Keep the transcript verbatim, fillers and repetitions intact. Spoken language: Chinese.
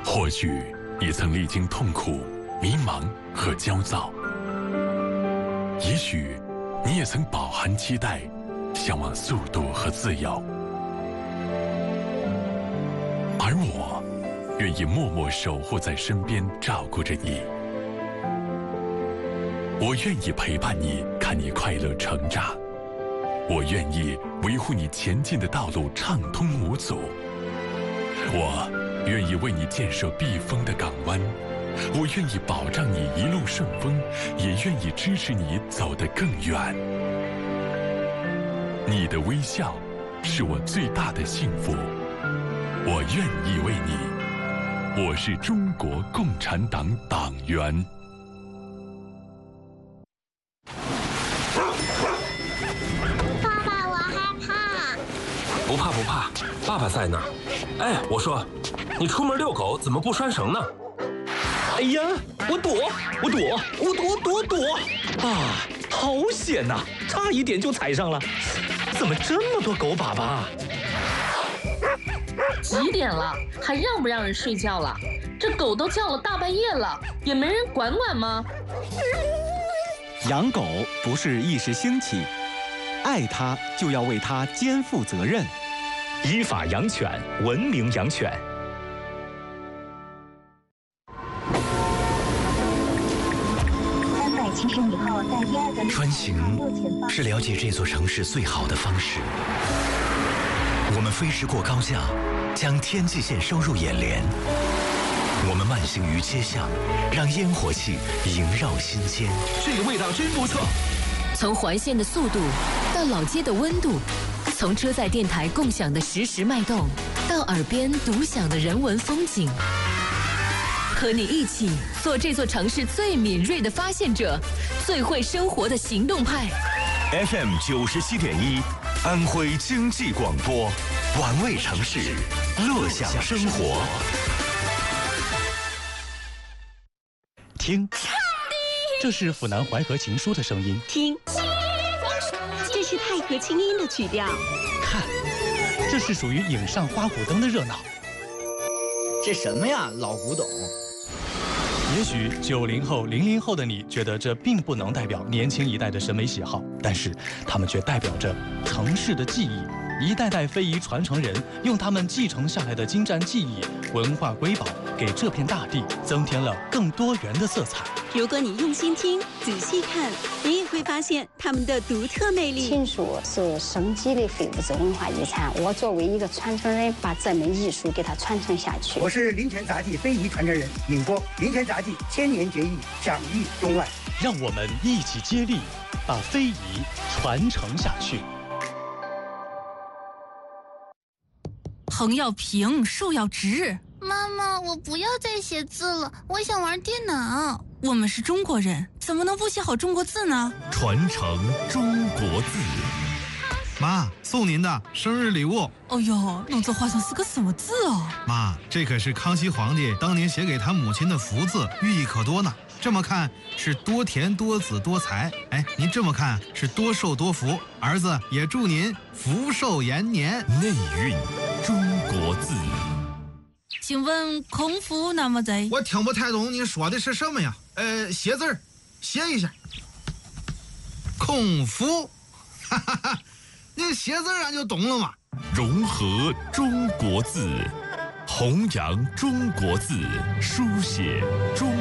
或许你曾历经痛苦、迷茫和焦躁，也许你也曾饱含期待，向往速度和自由。而我愿意默默守护在身边，照顾着你。我愿意陪伴你，看你快乐成长。我愿意维护你前进的道路畅通无阻。我愿意为你建设避风的港湾。我愿意保障你一路顺风，也愿意支持你走得更远。你的微笑是我最大的幸福。我愿意为你。我是中国共产党党员。 爸爸，我害怕。 不怕不怕，爸爸在呢。哎，我说，你出门遛狗怎么不拴绳呢？ 哎呀，我躲，我躲，我躲躲躲！啊，好险呐，差一点就踩上了。怎么这么多狗粑粑？ 几点了，还让不让人睡觉了？这狗都叫了大半夜了，也没人管管吗？ 养狗不是一时兴起，爱它就要为它肩负责任。 依法养犬，文明养犬。 三百七十米后在第二个。 穿行是了解这座城市最好的方式。我们飞驰过高架，将天际线收入眼帘。我们慢行于街巷，让烟火气萦绕心间。 这个味道真不错。 从环线的速度到老街的温度，从车载电台共享的实时脉动，到耳边独享的人文风景，和你一起做这座城市最敏锐的发现者，最会生活的行动派。 F M 九十七点一，安徽经济广播，玩味城市，乐享生活。 听，这是府南淮河情书的声音。 听，这是太和清音的曲调。 看，这是属于影上花鼓灯的热闹。 这什么呀，老古董。 也许九零后、零零后的你觉得这并不能代表年轻一代的审美喜好，但是他们却代表着城市的记忆。一代代非遗传承人用他们继承下来的精湛技艺、文化瑰宝，给这片大地增添了更多元的色彩。 如果你用心听、仔细看，你也会发现他们的独特魅力。 庆书是生机的非物质文化遗产，我作为一个传承人，把这门艺术给它传承下去。 我是林泉杂技非遗传承人闵波，林泉杂技千年绝艺，享誉中外。 让我们一起接力，把非遗传承下去。 横要平，竖要直。 妈妈，我不要再写字了，我想玩电脑。 我们是中国人，怎么能不写好中国字呢？ 传承中国字。 妈，送您的生日礼物。 哦呦，那这画上是个什么字哦？ 妈，这可是康熙皇帝当年写给他母亲的福字，寓意可多呢。这么看是多田多子多财，哎，您这么看是多寿多福。儿子也祝您福寿延年。 内蕴中国字。 请问孔夫那么在？ 我听不太懂你说的是什么呀？呃，写字儿，写一下。孔夫，哈哈哈，你写字俺就懂了嘛。 融合中国字，弘扬中国字，书写中